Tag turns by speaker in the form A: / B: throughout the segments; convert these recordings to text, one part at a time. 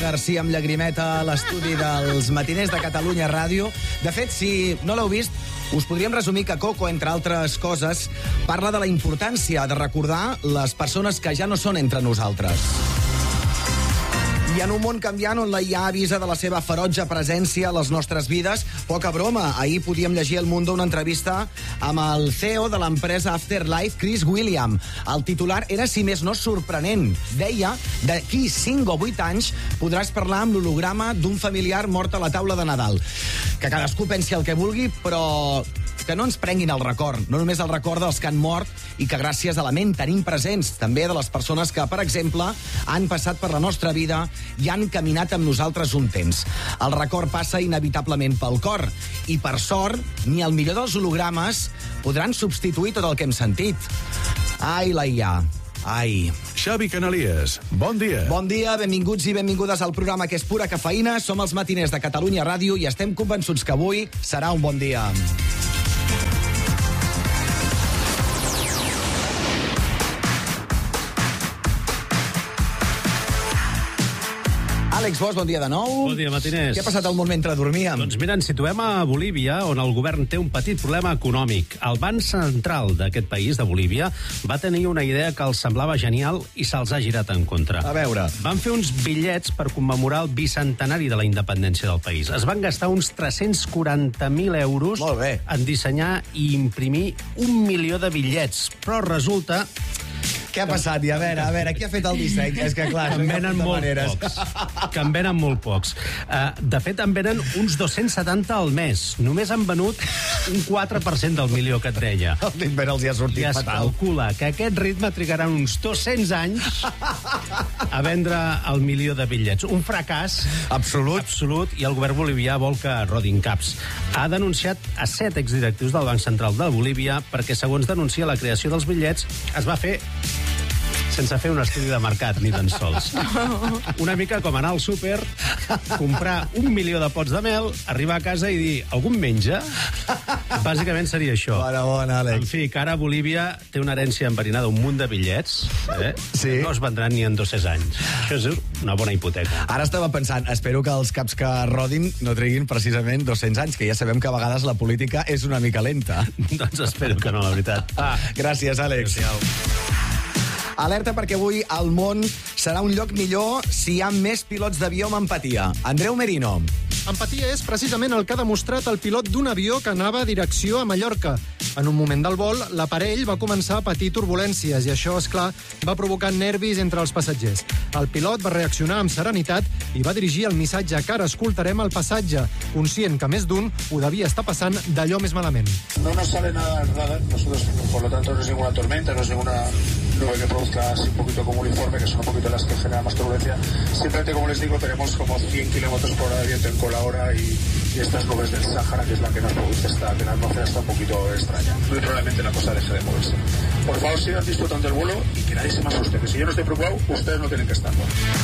A: Garcia amb llagrimeta a l'estudi dels matiners de Catalunya Ràdio. De fet, si no l'heu vist, us podríem resumir que Coco, entre altres coses, parla de la importància de recordar les persones que ja no són entre nosaltres. I en un món canviant on la IA avisa de la seva ferotge presència a les nostres vides, poca broma. Ahir podíem llegir al Mundo una entrevista amb el CEO de l'empresa Afterlife, Chris William. El titular era, si més no, sorprenent. Deia, d'aquí 5 o 8 anys podràs parlar amb l'holograma d'un familiar mort a la taula de Nadal. Que cadascú pensi el que vulgui, però que no ens prenguin el record, no només el record dels que han mort i que gràcies a la ment tenim presents, també de les persones que, per exemple, han passat per la nostra vida i han caminat amb nosaltres un temps. El record passa inevitablement pel cor i, per sort, ni el millor dels hologrames podran substituir tot el que hem sentit. Ai, la IA. Ai.
B: Xavi Canalies, bon dia.
A: Bon dia, benvinguts i benvingudes al programa que és pura cafeïna. Som els matiners de Catalunya Ràdio i estem convençuts que avui serà un bon dia. Àlex Bosch, bon dia de nou.
C: Bon dia, matiners.
A: Què ha passat al món mentre dormíem?
C: Doncs mira, ens situem a Bolívia, on el govern té un petit problema econòmic. El Banc Central d'aquest país, de Bolívia, va tenir una idea que els semblava genial i se'ls ha girat en contra.
A: A veure.
C: Van fer uns bitllets per commemorar el bicentenari de la independència del país. Es van gastar uns 340.000 euros en dissenyar i imprimir 1 milió de bitllets. Però resulta...
A: Què ha passat? I a veure, qui ha fet el disseny? És que clar,
C: en venen molt pocs. Que en venen molt pocs. De fet, en venen uns 270 al mes. Només han venut un 4% del milió que et deia.
A: L'invent els hi ha sortit
C: fatal. I es calcula que aquest ritme trigaran uns 200 anys a vendre el milió de bitllets. Un fracàs absolut, i el govern bolivià vol que rodin caps. Ha denunciat a 7 exdirectius del Banc Central de Bolívia perquè, segons denuncia, la creació dels bitllets es va fer sense fer un estudi de mercat, ni tan sols. Una mica com anar al súper, comprar 1 milió de pots de mel, arribar a casa i dir, algú menja? Bàsicament seria això.
A: Bona, Àlex.
C: En fi, que ara Bolívia té una herència enverinada, un munt de bitllets,
A: sí.
C: No es vendran ni en 200 anys. Això és una bona hipoteca.
A: Ara estava pensant, espero que els caps que rodin no triguin precisament 200 anys, que ja sabem que a vegades la política és una mica lenta.
C: Doncs espero que no, la veritat.
A: Gràcies, Àlex. Alerta perquè avui el món serà un lloc millor si hi ha més pilots d'avió amb empatia. Andreu Merino.
D: Empatia és precisament el que ha demostrat el pilot d'un avió que anava a direcció a Mallorca. En un moment del vol, l'aparell va començar a patir turbulències i això, és clar, va provocar nervis entre els passatgers. El pilot va reaccionar amb serenitat i va dirigir el missatge que ara escoltarem al passatge, conscient que més d'un ho devia estar passant d'allò més malament.
E: No nos sale nada al radar, nosotros, por lo tanto, no es ninguna tormenta, no es ninguna nube que produzca así un poquito como uniforme, que son un poquito las que generan más turbulencia. Simplemente, como les digo, tenemos como 100 kilómetros por hora de viento en cola ahora y estas nubes del Sáhara, que es la que nos produce que la atmósfera está un poquito extraña. Muy probablemente la cosa deje de moverse. Por favor, sigan disfrutando del vuelo y que nadie se me asuste, que si yo no estoy preocupado, ustedes no tienen que estarlo.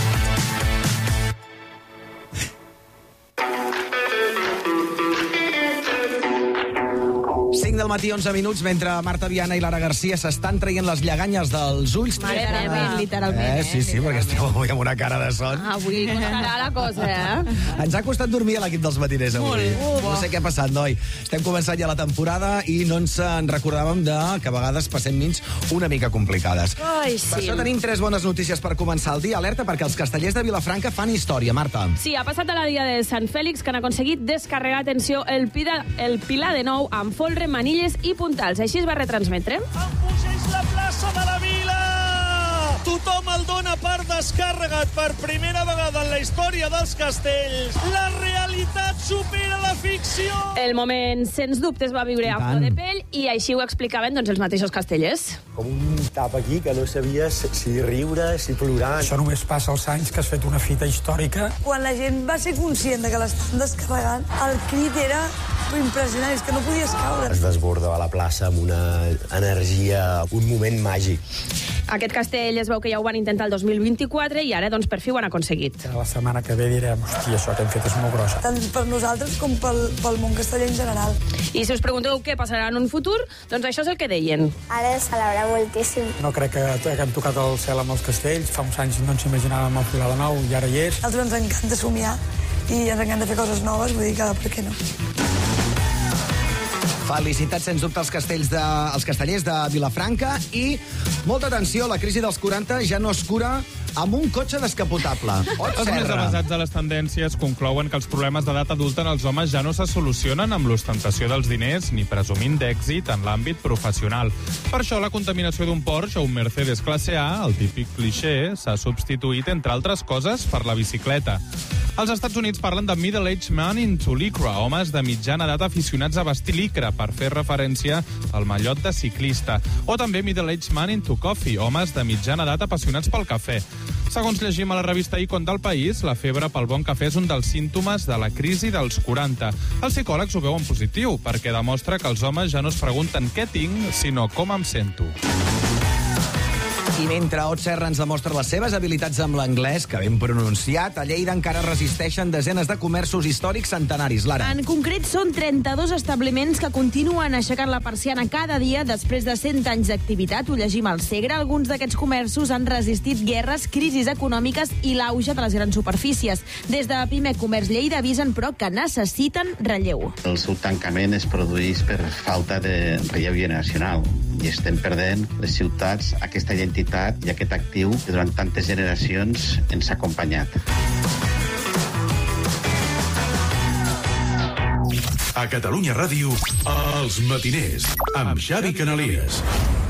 A: Del matí, 11 minuts, mentre Marta Viana i Lara Garcia s'estan traient les lleganyes dels ulls.
F: Literalment.
A: Sí, perquè esteu avui amb una cara de son.
F: Avui costarà la cosa,
A: Ens ha costat dormir a l'equip dels matiners avui. No sé què ha passat, noi. Estem començant ja la temporada i no ens en recordàvem que a vegades passem nits una mica complicades.
F: Ai, sí.
A: Per això tenim 3 bones notícies per començar el dia. Alerta perquè els castellers de Vilafranca fan història, Marta.
F: Sí, ha passat a la dia de Sant Fèlix que han aconseguit descarregar, atenció, el Pilar de nou amb folre, manilles i puntals. Així es va retransmetre.
G: Embogeix la plaça de la Vila! Tothom el dona per descàrregat per primera vegada en la història dels castells. La realitat supera la ficció!
F: El moment, sens dubte, es va viure a flor de pell i així ho explicaven els mateixos castellers.
H: Com un tap aquí que no sabies si riure, si plorar.
I: Això només passa als anys que has fet una fita històrica.
J: Quan la gent va ser conscient de que l'estan descarregant, el crit era impressionant, és que no podies caure.
H: Es desbordava la plaça amb una energia, un moment màgic.
F: Aquest castell es veu que ja ho van intentar el 2024 i ara, doncs, per fi ho han aconseguit.
I: La setmana que ve direm, hòstia, això que hem fet és molt grossa.
J: Tant per nosaltres com pel món casteller en general.
F: I si us pregunteu què passarà en un futur, doncs això és el que deien.
K: Ara de celebrar moltíssim.
I: No crec que haguem tocat el cel amb els castells. Fa uns anys no ens imaginàvem el Pilar de Nou i ara hi és.
J: A nosaltres ens encanta somiar i ens encanta fer coses noves, vull dir que per què no?
A: Felicitats, sens dubte, als castellers de Vilafranca i molta atenció, la crisi dels 40 ja no es cura amb un cotxe descapotable.
L: Els més avasats a les tendències conclouen que els problemes d'edat adulta en els homes ja no se solucionen amb l'ostentació dels diners ni presumint d'èxit en l'àmbit professional. Per això la contaminació d'un Porsche o un Mercedes classe A, el típic clixé, s'ha substituït, entre altres coses, per la bicicleta. Els Estats Units parlen de middle-aged man into lycra, homes de mitjana edat aficionats a vestir licra, per fer referència al mallot de ciclista. O també middle-aged man into coffee, homes de mitjana edat apassionats pel cafè. Segons llegim a la revista Icon del País, la febre pel bon cafè és un dels símptomes de la crisi dels 40. Els psicòlegs ho veuen positiu, perquè demostra que els homes ja no es pregunten què tinc, sinó com em sento.
A: I mentre Ot Serra ens demostra les seves habilitats amb l'anglès, que ben pronunciat, a Lleida encara resisteixen desenes de comerços històrics centenaris. Lara.
M: En concret, són 32 establiments que continuen aixecant la persiana cada dia després de 100 anys d'activitat. Ho llegim al Segre. Alguns d'aquests comerços han resistit guerres, crisis econòmiques i l'auge de les grans superfícies. Des de Pimec Comerç Lleida avisen, però, que necessiten relleu.
N: El seu tancament es produeix per falta de relleu generacional i estem perdent les ciutats aquesta identitat i aquest actiu que durant tantes generacions ens ha acompanyat.
B: A Catalunya Ràdio, Els Matiners, amb Xavi Canalies.